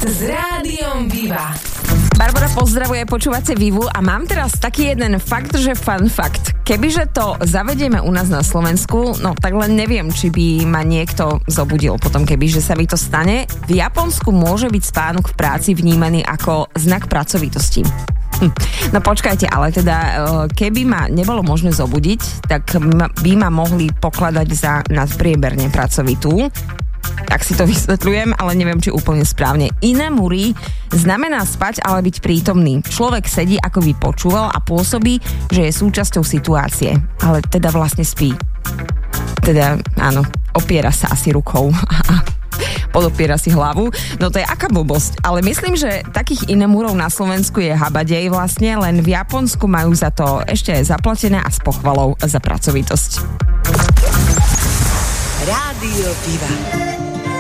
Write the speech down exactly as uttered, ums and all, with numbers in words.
s Rádiom Viva. Barbara pozdravuje počúvacie Vivu a mám teraz taký jeden fakt, že fun fact. Kebyže to zavedieme u nás na Slovensku, no tak len neviem, či by ma niekto zobudil potom, kebyže sa mi to stane. V Japonsku môže byť spánok v práci vnímaný ako znak pracovitosti. Hm. No počkajte, ale teda keby ma nebolo možné zobudiť, tak by ma mohli pokladať za nadprieberne pracovitú. Tak si to vysvetľujem, ale neviem, či úplne správne. Inamuri znamená spať, ale byť prítomný. Človek sedí, ako by počúval a pôsobí, že je súčasťou situácie. Ale teda vlastne spí. Teda, áno, opiera sa asi rukou a podopiera si hlavu. No to je aká blbosť. Ale myslím, že takých inamurov na Slovensku je habadej vlastne, len v Japonsku majú za to ešte zaplatené a s pochvalou za pracovitosť. Rádio Viva.